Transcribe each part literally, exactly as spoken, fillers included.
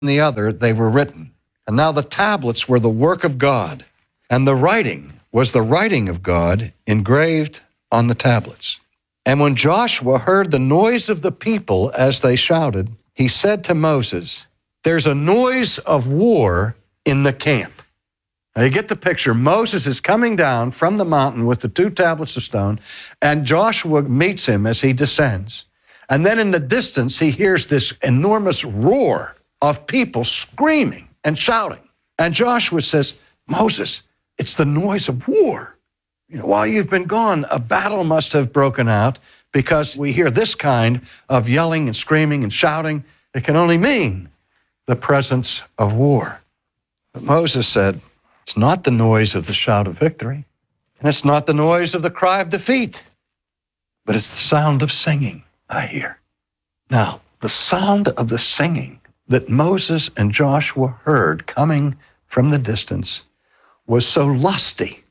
and the other they were written. And now the tablets were the work of God, and the writing was the writing of God engraved on the tablets. And when Joshua heard the noise of the people as they shouted, he said to Moses, "There's a noise of war in the camp." Now you get the picture. Moses is coming down from the mountain with the two tablets of stone, and Joshua meets him as he descends. And then in the distance, he hears this enormous roar of people screaming and shouting. And Joshua says, "Moses, it's the noise of war. You know, while you've been gone, a battle must have broken out, because we hear this kind of yelling and screaming and shouting. It can only mean the presence of war." But Moses said, "It's not the noise of the shout of victory, and it's not the noise of the cry of defeat, but it's the sound of singing I hear." Now, the sound of the singing that Moses and Joshua heard coming from the distance was so lusty,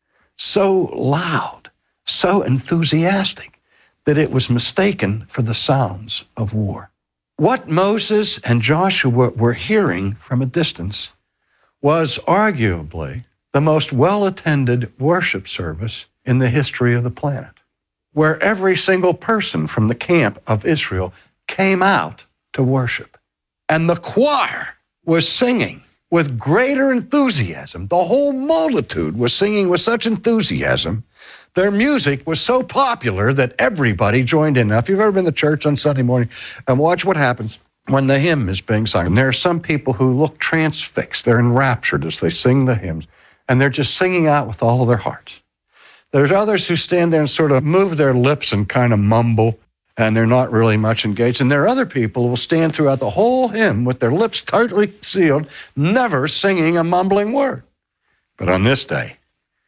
so loud, so enthusiastic, that it was mistaken for the sounds of war. What Moses and Joshua were hearing from a distance was arguably the most well-attended worship service in the history of the planet, where every single person from the camp of Israel came out to worship. And the choir was singing with greater enthusiasm. The whole multitude was singing with such enthusiasm. Their music was so popular that everybody joined in. Now, if you've ever been to church on Sunday morning, and watch what happens when the hymn is being sung. And there are some people who look transfixed. They're enraptured as they sing the hymns, and they're just singing out with all of their hearts. There's others who stand there and sort of move their lips and kind of mumble, and they're not really much engaged. And there are other people who will stand throughout the whole hymn with their lips tightly sealed, never singing a mumbling word. But on this day,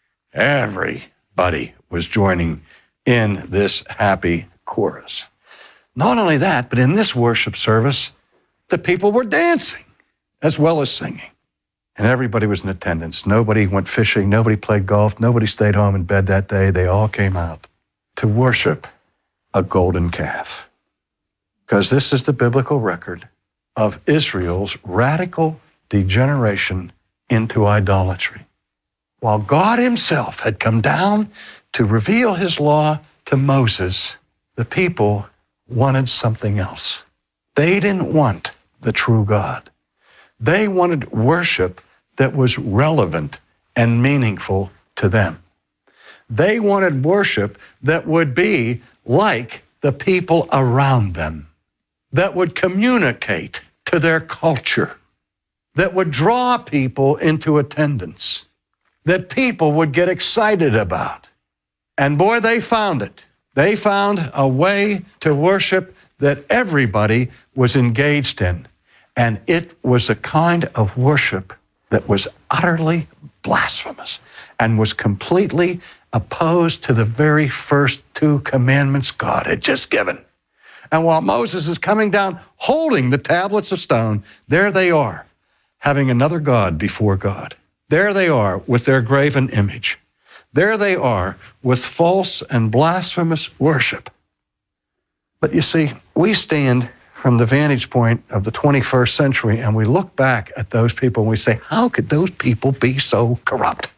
everybody was joining in this happy chorus. Not only that, but in this worship service, the people were dancing as well as singing. And everybody was in attendance. Nobody went fishing. Nobody played golf. Nobody stayed home in bed that day. They all came out to worship a golden calf. Because this is the biblical record of Israel's radical degeneration into idolatry. While God himself had come down to reveal his law to Moses, the people wanted something else. They didn't want the true God. They wanted worship that was relevant and meaningful to them. They wanted worship that would be like the people around them, that would communicate to their culture, that would draw people into attendance, that people would get excited about. And boy, they found it. They found a way to worship that everybody was engaged in. And it was a kind of worship that was utterly blasphemous and was completely opposed to the very first two commandments God had just given. And while Moses is coming down holding the tablets of stone, there they are, having another God before God. There they are with their graven image. There they are with false and blasphemous worship. But you see, we stand from the vantage point of the twenty-first century and we look back at those people and we say, how could those people be so corrupt?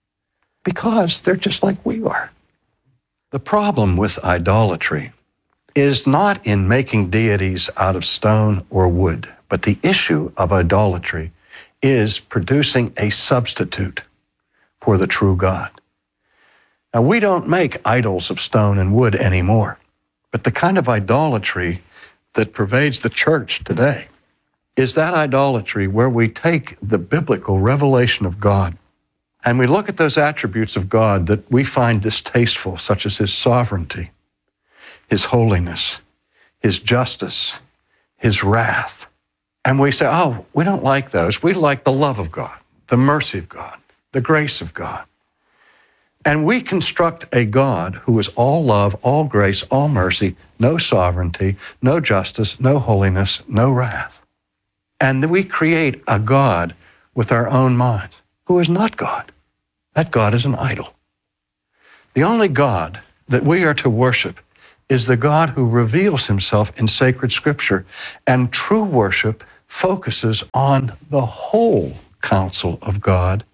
Because they're just like we are. The problem with idolatry is not in making deities out of stone or wood, but the issue of idolatry is producing a substitute for the true God. Now, we don't make idols of stone and wood anymore, but the kind of idolatry that pervades the church today is that idolatry where we take the biblical revelation of God and we look at those attributes of God that we find distasteful, such as his sovereignty, his holiness, his justice, his wrath. And we say, oh, we don't like those. We like the love of God, the mercy of God, the grace of God. And we construct a God who is all love, all grace, all mercy, no sovereignty, no justice, no holiness, no wrath. And we create a God with our own minds who is not God. That God is an idol. The only God that we are to worship is the God who reveals himself in sacred scripture, and true worship focuses on the whole counsel of God,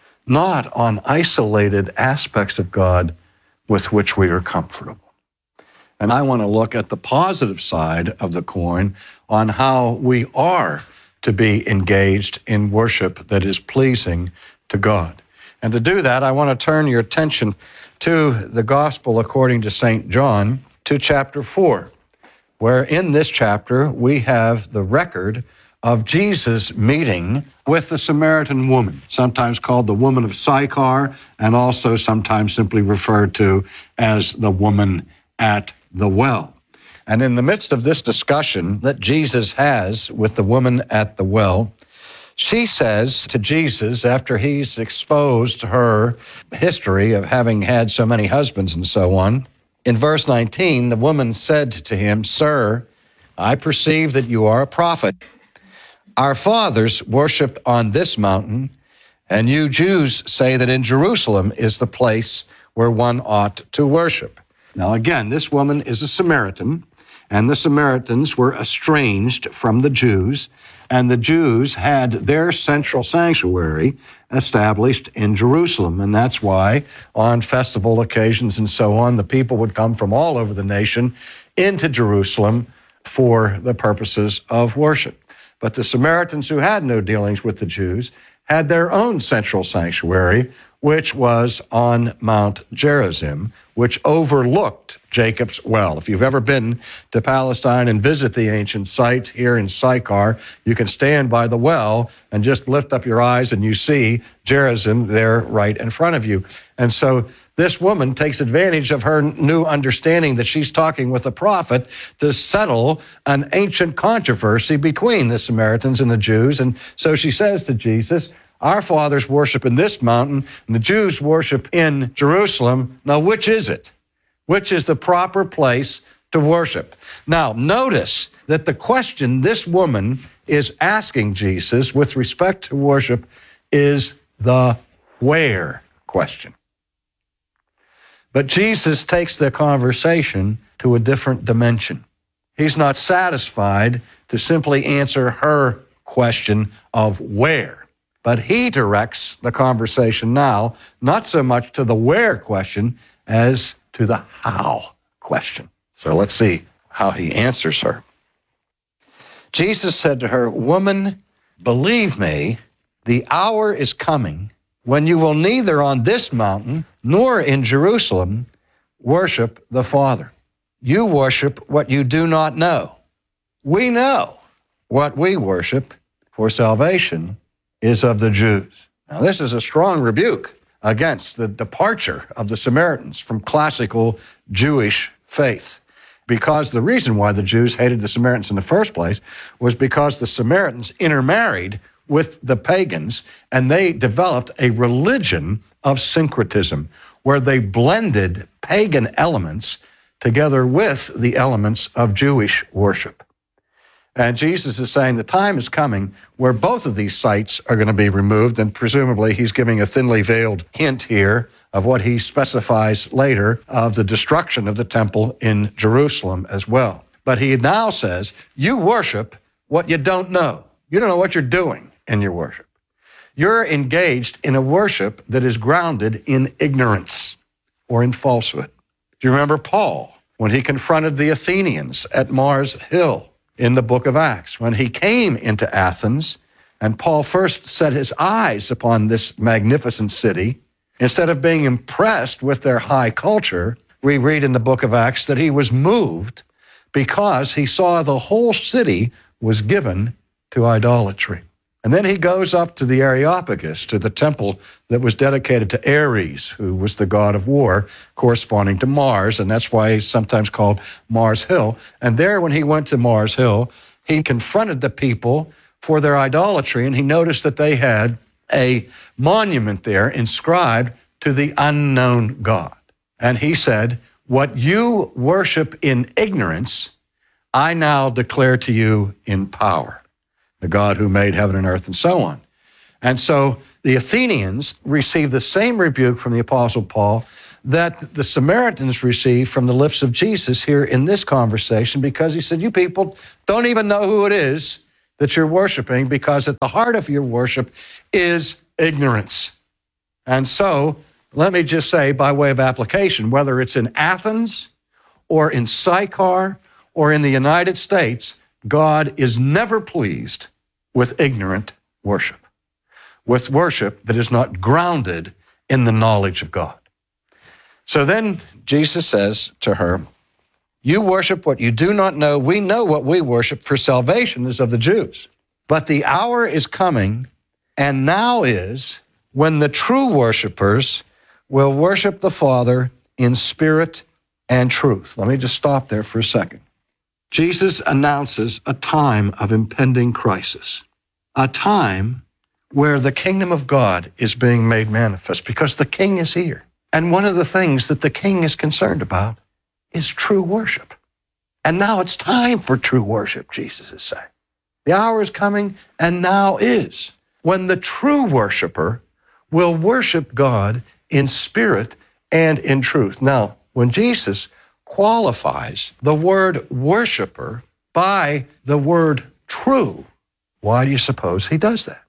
not on isolated aspects of God with which we are comfortable. And I want to look at the positive side of the coin on how we are to be engaged in worship that is pleasing to God. And to do that, I want to turn your attention to the Gospel according to Saint John, to chapter four, where in this chapter we have the record of Jesus meeting with the Samaritan woman, sometimes called the woman of Sychar, and also sometimes simply referred to as the woman at the well. And in the midst of this discussion that Jesus has with the woman at the well, she says to Jesus, after he's exposed her history of having had so many husbands and so on, in verse nineteen, the woman said to him, "Sir, I perceive that you are a prophet. Our fathers worshipped on this mountain, and you Jews say that in Jerusalem is the place where one ought to worship." Now again, this woman is a Samaritan, and the Samaritans were estranged from the Jews, and the Jews had their central sanctuary established in Jerusalem. And that's why on festival occasions and so on, the people would come from all over the nation into Jerusalem for the purposes of worship. But the Samaritans, who had no dealings with the Jews, had their own central sanctuary, which was on Mount Gerizim, which overlooked Jacob's well. If you've ever been to Palestine and visit the ancient site here in Sychar, you can stand by the well and just lift up your eyes and you see Gerizim there right in front of you. And so this woman takes advantage of her new understanding that she's talking with a prophet to settle an ancient controversy between the Samaritans and the Jews. And so she says to Jesus, "Our fathers worship in this mountain, and the Jews worship in Jerusalem. Now, which is it? Which is the proper place to worship?" Now, notice that the question this woman is asking Jesus with respect to worship is the where question. But Jesus takes the conversation to a different dimension. He's not satisfied to simply answer her question of where, but he directs the conversation now, not so much to the where question as to the how question. So let's see how he answers her. Jesus said to her, "Woman, believe me, the hour is coming when you will neither on this mountain nor in Jerusalem worship the Father. You worship what you do not know. We know what we worship, for salvation is of the Jews." Now, this is a strong rebuke against the departure of the Samaritans from classical Jewish faith, because the reason why the Jews hated the Samaritans in the first place was because the Samaritans intermarried with the pagans, and they developed a religion of syncretism, where they blended pagan elements together with the elements of Jewish worship. And Jesus is saying the time is coming where both of these sites are going to be removed, and presumably he's giving a thinly veiled hint here of what he specifies later of the destruction of the temple in Jerusalem as well. But he now says, you worship what you don't know. You don't know what you're doing in your worship. You're engaged in a worship that is grounded in ignorance or in falsehood. Do you remember Paul when he confronted the Athenians at Mars Hill in the book of Acts? When he came into Athens and Paul first set his eyes upon this magnificent city, instead of being impressed with their high culture, we read in the book of Acts that he was moved because he saw the whole city was given to idolatry. And then he goes up to the Areopagus, to the temple that was dedicated to Ares, who was the god of war, corresponding to Mars, and that's why he's sometimes called Mars Hill. And there, when he went to Mars Hill, he confronted the people for their idolatry, and he noticed that they had a monument there inscribed to the unknown God. And he said, what you worship in ignorance, I now declare to you in power. The God who made heaven and earth and so on. And so the Athenians received the same rebuke from the Apostle Paul that the Samaritans received from the lips of Jesus here in this conversation, because he said, you people don't even know who it is that you're worshiping, because at the heart of your worship is ignorance. And so, let me just say, by way of application, whether it's in Athens or in Sychar or in the United States, God is never pleased with ignorant worship, with worship that is not grounded in the knowledge of God. So then Jesus says to her, you worship what you do not know. We know what we worship, for salvation is of the Jews. But the hour is coming, and now is, when the true worshipers will worship the Father in spirit and truth. Let me just stop there for a second. Jesus announces a time of impending crisis, a time where the kingdom of God is being made manifest, because the king is here. And one of the things that the king is concerned about is true worship. And now it's time for true worship, Jesus is saying. The hour is coming, and now is, when the true worshiper will worship God in spirit and in truth. Now, when Jesus qualifies the word worshiper by the word true, why do you suppose he does that?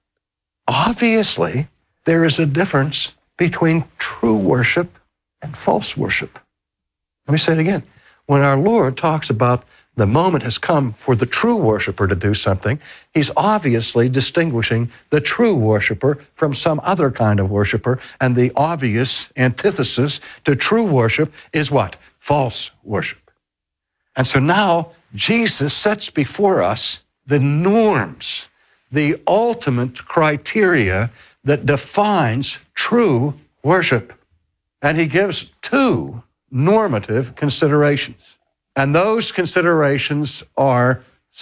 Obviously, there is a difference between true worship and false worship. Let me say it again. When our Lord talks about the moment has come for the true worshiper to do something, he's obviously distinguishing the true worshiper from some other kind of worshiper, and the obvious antithesis to true worship is what? False worship. And so now Jesus sets before us the norms, the ultimate criteria that defines true worship. And he gives two normative considerations. And those considerations are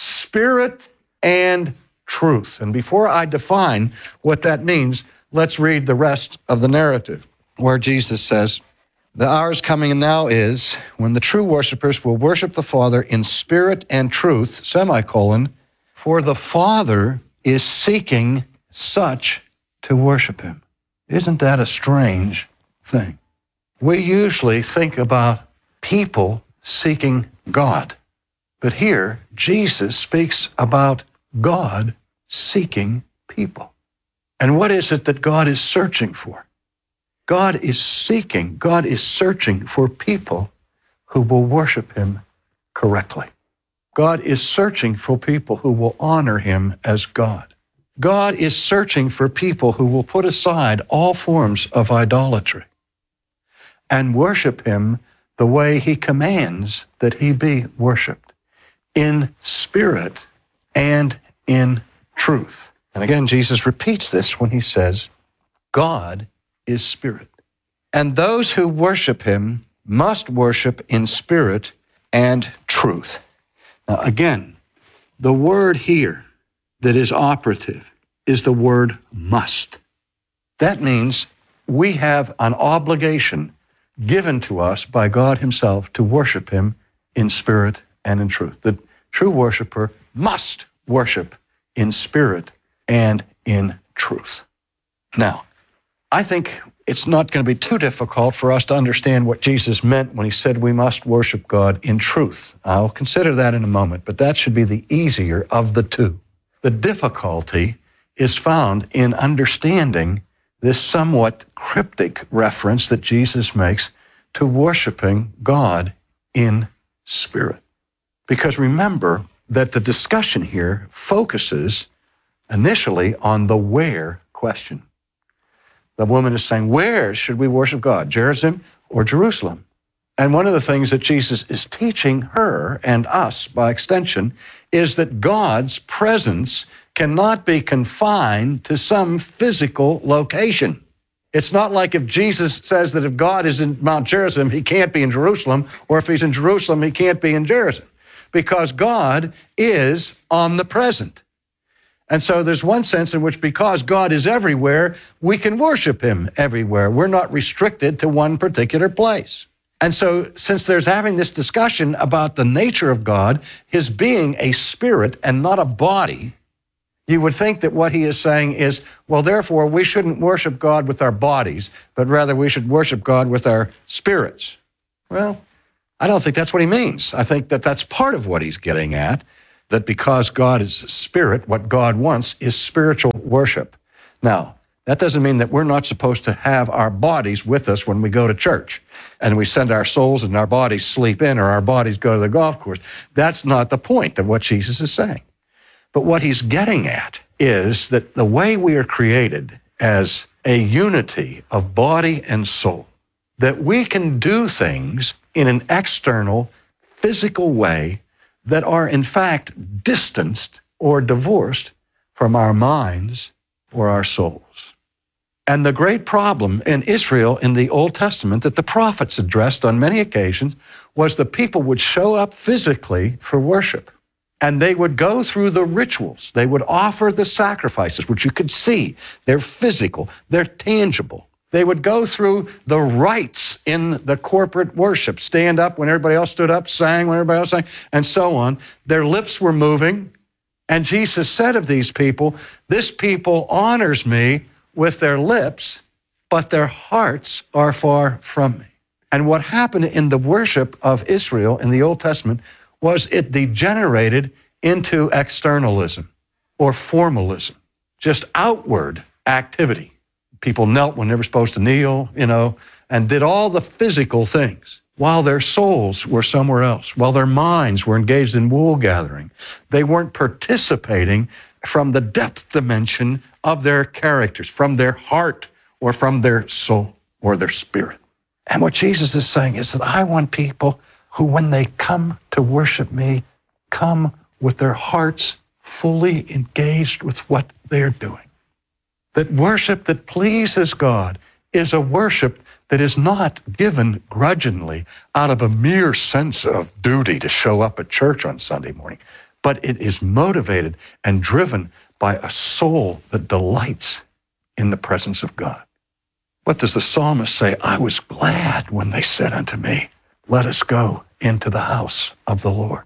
spirit and truth. And before I define what that means, let's read the rest of the narrative, where Jesus says, the hour is coming, and now is, when the true worshipers will worship the Father in spirit and truth, semicolon, for the Father is seeking such to worship him. Isn't that a strange thing? We usually think about people seeking God. But here, Jesus speaks about God seeking people. And what is it that God is searching for? God is seeking, God is searching for people who will worship him correctly. God is searching for people who will honor him as God. God is searching for people who will put aside all forms of idolatry and worship him the way he commands that he be worshiped, in spirit and in truth. And again, Jesus repeats this when he says, God is spirit, and those who worship him must worship in spirit and truth. Now again, the word here that is operative is the word must. That means we have an obligation given to us by God himself to worship him in spirit and in truth. The true worshiper must worship in spirit and in truth. Now, I think it's not going to be too difficult for us to understand what Jesus meant when he said we must worship God in truth. I'll consider that in a moment, but that should be the easier of the two. The difficulty is found in understanding this somewhat cryptic reference that Jesus makes to worshiping God in spirit. Because remember that the discussion here focuses initially on the where question. The woman is saying, where should we worship God, Gerizim or Jerusalem? And one of the things that Jesus is teaching her and us by extension is that God's presence cannot be confined to some physical location. It's not like if Jesus says that if God is in Mount Gerizim, he can't be in Jerusalem, or if he's in Jerusalem, he can't be in Gerizim, because God is omnipresent. And so there's one sense in which, because God is everywhere, we can worship him everywhere. We're not restricted to one particular place. And so since there's having this discussion about the nature of God, his being a spirit and not a body, you would think that what he is saying is, well, therefore, we shouldn't worship God with our bodies, but rather we should worship God with our spirits. Well, I don't think that's what he means. I think that that's part of what he's getting at, that because God is a spirit, what God wants is spiritual worship. Now, that doesn't mean that we're not supposed to have our bodies with us when we go to church and we send our souls and our bodies sleep in or our bodies go to the golf course. That's not the point of what Jesus is saying. But what he's getting at is that the way we are created as a unity of body and soul, that we can do things in an external, physical way that are in fact distanced or divorced from our minds or our souls. And the great problem in Israel in the Old Testament that the prophets addressed on many occasions was the people would show up physically for worship. And they would go through the rituals. They would offer the sacrifices, which you could see. They're physical. They're tangible. They would go through the rites in the corporate worship, stand up when everybody else stood up, sang when everybody else sang, and so on. Their lips were moving. And Jesus said of these people, this people honors me with their lips, but their hearts are far from me. And what happened in the worship of Israel in the Old Testament was it degenerated into externalism or formalism, just outward activity. People knelt when they were supposed to kneel, you know, and did all the physical things while their souls were somewhere else, while their minds were engaged in wool gathering. They weren't participating from the depth dimension of their characters, from their heart or from their soul or their spirit. And what Jesus is saying is that I want people who, when they come to worship me, come with their hearts fully engaged with what they're doing. That worship that pleases God is a worship that is not given grudgingly out of a mere sense of duty to show up at church on Sunday morning, but it is motivated and driven by a soul that delights in the presence of God. What does the psalmist say? I was glad when they said unto me, let us go into the house of the Lord.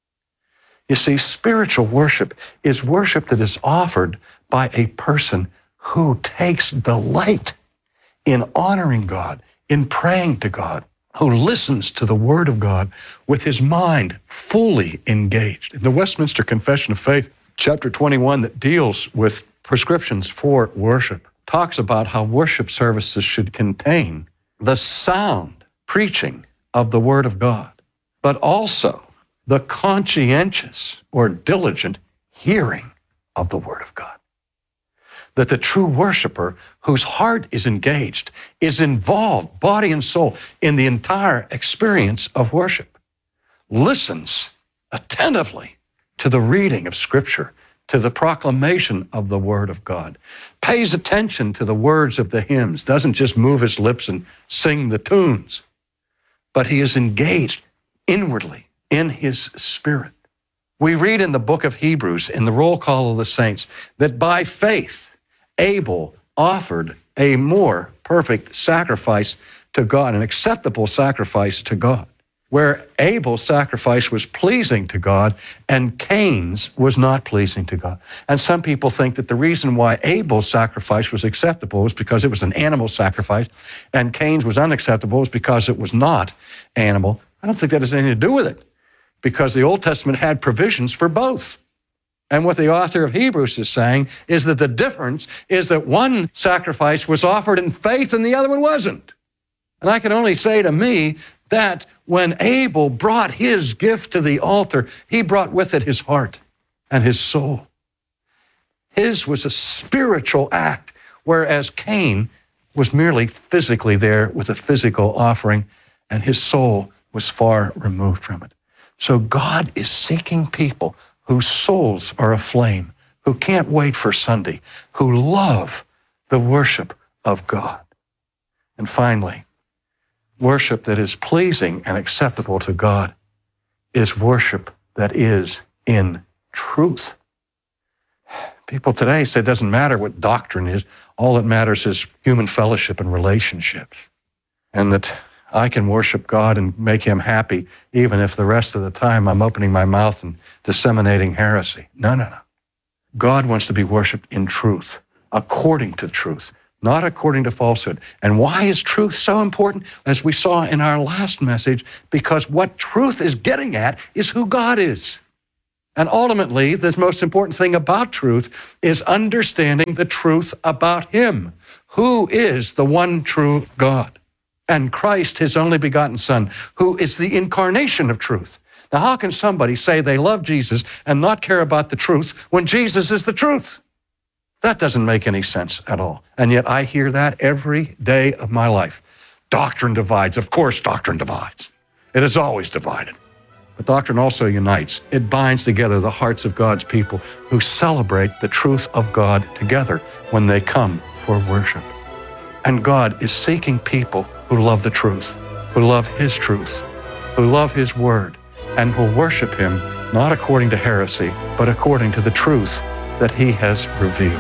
You see, spiritual worship is worship that is offered by a person who takes delight in honoring God, in praying to God, who listens to the Word of God with his mind fully engaged. In the Westminster Confession of Faith, chapter twenty-one, that deals with prescriptions for worship, talks about how worship services should contain the sound preaching of the Word of God, but also the conscientious or diligent hearing of the Word of God. That the true worshiper whose heart is engaged is involved, body and soul, in the entire experience of worship, listens attentively to the reading of Scripture, to the proclamation of the Word of God, pays attention to the words of the hymns, doesn't just move his lips and sing the tunes, but he is engaged inwardly in his spirit. We read in the book of Hebrews, in the roll call of the saints, that by faith, Abel offered a more perfect sacrifice to God, an acceptable sacrifice to God, where Abel's sacrifice was pleasing to God and Cain's was not pleasing to God. And some people think that the reason why Abel's sacrifice was acceptable was because it was an animal sacrifice and Cain's was unacceptable was because it was not animal. I don't think that has anything to do with it, because the Old Testament had provisions for both. And what the author of Hebrews is saying is that the difference is that one sacrifice was offered in faith and the other one wasn't. And I can only say to me that when Abel brought his gift to the altar, he brought with it his heart and his soul. His was a spiritual act, whereas Cain was merely physically there with a physical offering, and his soul was far removed from it. So God is seeking people whose souls are aflame, who can't wait for Sunday, who love the worship of God. And finally, worship that is pleasing and acceptable to God is worship that is in truth. People today say it doesn't matter what doctrine is, all that matters is human fellowship and relationships, and that I can worship God and make him happy even if the rest of the time I'm opening my mouth and disseminating heresy. No, no, no. God wants to be worshiped in truth, according to truth, not according to falsehood. And why is truth so important? As we saw in our last message, because what truth is getting at is who God is. And ultimately, the most important thing about truth is understanding the truth about him. Who is the one true God? And Christ, his only begotten Son, who is the incarnation of truth. Now, how can somebody say they love Jesus and not care about the truth when Jesus is the truth? That doesn't make any sense at all. And yet I hear that every day of my life. Doctrine divides. Of course, doctrine divides. It is always divided. But doctrine also unites. It binds together the hearts of God's people who celebrate the truth of God together when they come for worship. And God is seeking people who love the truth, who love his truth, who love his word, and who worship him not according to heresy, but according to the truth that he has revealed.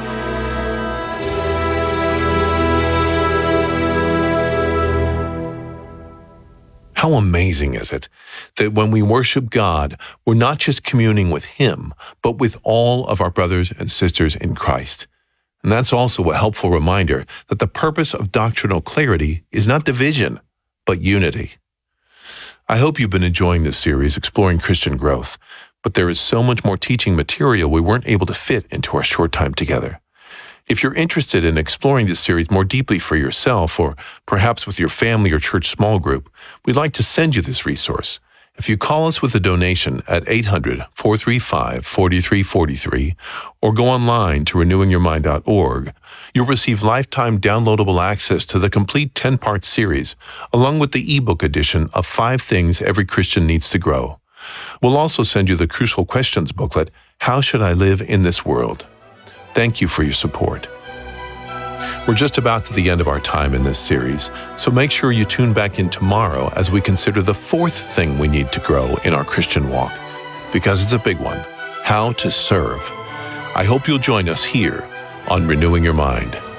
How amazing is it that when we worship God, we're not just communing with him, but with all of our brothers and sisters in Christ. And that's also a helpful reminder that the purpose of doctrinal clarity is not division, but unity. I hope you've been enjoying this series, Exploring Christian Growth, but there is so much more teaching material we weren't able to fit into our short time together. If you're interested in exploring this series more deeply for yourself, or perhaps with your family or church small group, we'd like to send you this resource. If you call us with a donation at eight hundred, four three five, four three four three or go online to renewing your mind dot org, you'll receive lifetime downloadable access to the complete ten-part series, along with the ebook edition of Five Things Every Christian Needs to Grow. We'll also send you the Crucial Questions booklet, How Should I Live in This World? Thank you for your support. We're just about to the end of our time in this series, so make sure you tune back in tomorrow as we consider the fourth thing we need to grow in our Christian walk, because it's a big one: how to serve. I hope you'll join us here on Renewing Your Mind.